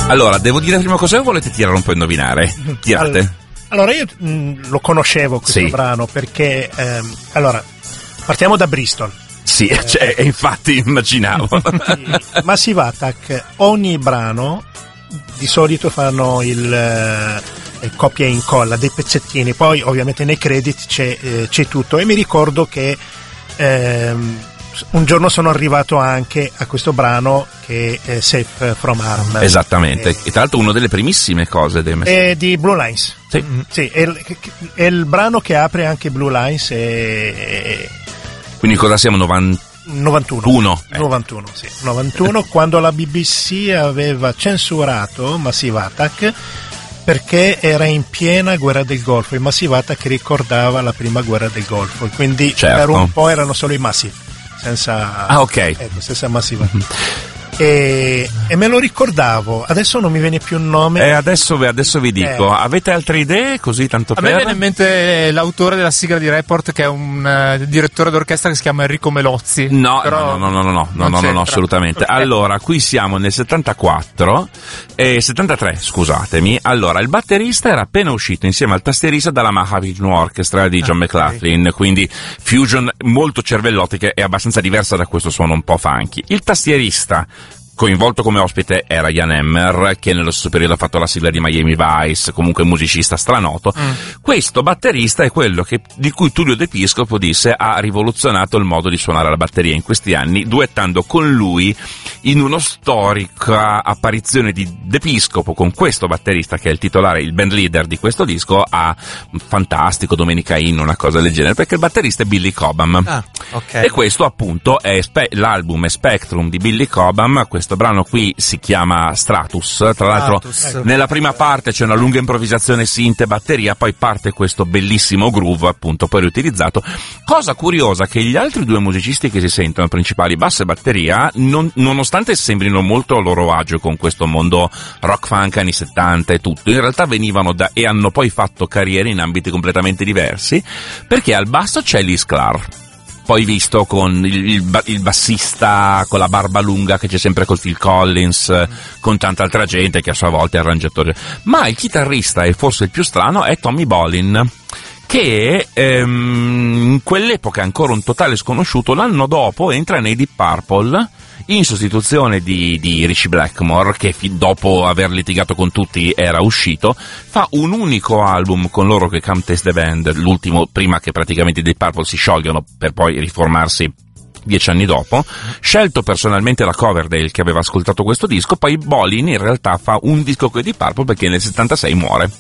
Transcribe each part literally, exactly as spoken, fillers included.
Allora, devo dire prima cos'è o volete tirare un po' a indovinare? Tirate. Allora, io mh, lo conoscevo questo sì. brano perché, ehm, allora, partiamo da Bristol. Sì, eh, cioè, infatti immaginavo. Massive Attack, ogni brano di solito fanno il eh, copia e incolla dei pezzettini, poi ovviamente nei credit c'è, eh, c'è tutto, e mi ricordo che ehm, un giorno sono arrivato anche a questo brano che è Safe from Harm. Esattamente, e, e tra l'altro una delle primissime cose dei è di Blue Lines. Sì, mm, sì è, il, è il brano che apre anche Blue Lines. E, quindi cosa siamo? novanta novantuno Uno, eh. novantuno, sì. novantuno quando la B B C aveva censurato Massive Attack perché era in piena guerra del Golfo, e Massive Attack ricordava la prima guerra del Golfo, e quindi certo. per un po' erano solo i Massive, senza ah ok ecco, senza Massive Attack. E, e me lo ricordavo, adesso non mi viene più il nome. E adesso, adesso vi dico, eh. avete altre idee così tanto A per? me viene in mente l'autore della sigla di Report, che è un uh, direttore d'orchestra che si chiama Enrico Melozzi. No, Però no, no, no, no, no, no, no, no, no, assolutamente. Okay. Allora, qui siamo nel settantaquattro, eh, settantatré, scusatemi. Allora, il batterista era appena uscito insieme al tastierista dalla Mahavishnu Orchestra di John ah, McLaughlin, okay. Quindi fusion molto cervellotica e abbastanza diversa da questo suono un po' funky. Il tastierista coinvolto come ospite era Jan Hammer, che nello stesso periodo ha fatto la sigla di Miami Vice, comunque musicista stranoto. Mm. Questo batterista è quello che, di cui Tullio De Piscopo disse ha rivoluzionato il modo di suonare la batteria in questi anni, duettando con lui in una storica apparizione di De Piscopo con questo batterista che è il titolare, il band leader di questo disco, a Fantastico, Domenica In, una cosa del genere, perché il batterista è Billy Cobham. Ah, okay. E questo appunto è spe- l'album è Spectrum di Billy Cobham. Questo brano qui si chiama Stratus, tra l'altro Stratus. Nella prima parte c'è una lunga improvvisazione synth e batteria, poi parte questo bellissimo groove appunto poi riutilizzato. Cosa curiosa che gli altri due musicisti che si sentono principali, basso e batteria, non, nonostante sembrino molto a loro agio con questo mondo rock funk anni settanta e tutto, in realtà venivano da e hanno poi fatto carriere in ambiti completamente diversi, perché al basso c'è Lee Sklar, poi visto con il, il, il bassista con la barba lunga che c'è sempre col Phil Collins, con tanta altra gente che a sua volta è arrangiatore, ma il chitarrista, e forse il più strano, è Tommy Bolin, che ehm, in quell'epoca è ancora un totale sconosciuto. L'anno dopo entra nei Deep Purple in sostituzione di, di Richie Blackmore, che fi- dopo aver litigato con tutti era uscito, fa un unico album con loro, che Come Taste the Band, l'ultimo prima che praticamente i Deep Purple si sciolgano per poi riformarsi dieci anni dopo. Scelto personalmente la Coverdale che aveva ascoltato questo disco, poi Bolin in realtà fa un disco con i Deep Purple perché nel settantasei muore.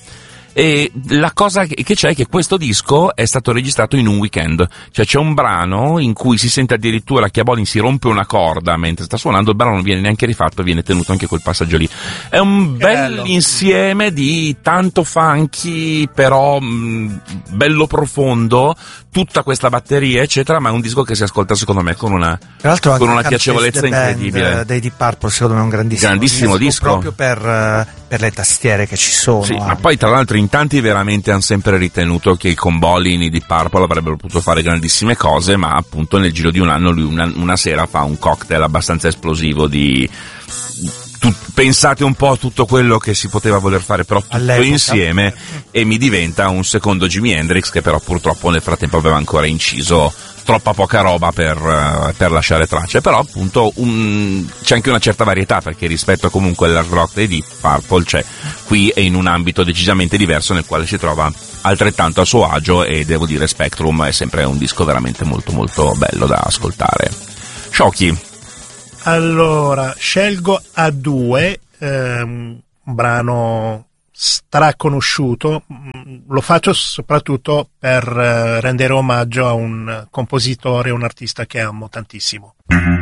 E la cosa che c'è è che questo disco è stato registrato in un weekend, cioè c'è un brano in cui si sente addirittura che a Bolin si rompe una corda mentre sta suonando, il brano non viene neanche rifatto, viene tenuto anche quel passaggio lì. È un bel insieme di tanto funky, però mh, bello profondo, tutta questa batteria eccetera, ma è un disco che si ascolta secondo me con una, tra l'altro con una piacevolezza incredibile. Dei Deep Purple secondo me è un grandissimo, grandissimo disco, disco proprio per, per le tastiere che ci sono. Sì, anche. Ma poi tra l'altro in tanti veramente hanno sempre ritenuto che con Bolin i Deep Purple avrebbero potuto fare grandissime cose, ma appunto nel giro di un anno lui una, una sera fa un cocktail abbastanza esplosivo di... Tut, pensate un po' a tutto quello che si poteva voler fare, però tutto all'epoca insieme, e mi diventa un secondo Jimi Hendrix, che però purtroppo nel frattempo aveva ancora inciso troppa poca roba per, uh, per lasciare tracce. Però appunto un, c'è anche una certa varietà, perché rispetto comunque all'hard rock dei Deep Purple c'è, qui è in un ambito decisamente diverso nel quale si trova altrettanto a suo agio, e devo dire Spectrum è sempre un disco veramente molto molto bello da ascoltare. Sciocchi. Allora, scelgo A due, ehm, un brano straconosciuto, lo faccio soprattutto per eh, rendere omaggio a un compositore, un artista che amo tantissimo.